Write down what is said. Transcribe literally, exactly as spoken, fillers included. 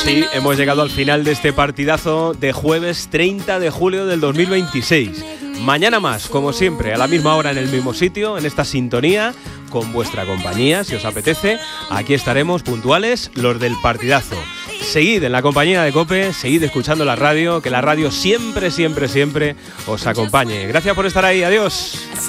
Sí, hemos llegado al final de este partidazo de jueves treinta de julio del dos mil veintiséis. Mañana más, como siempre, a la misma hora en el mismo sitio, en esta sintonía, con vuestra compañía, si os apetece. Aquí estaremos puntuales, los del partidazo. Seguid en la compañía de COPE, seguid escuchando la radio, que la radio siempre, siempre, siempre os acompañe. Gracias por estar ahí, adiós.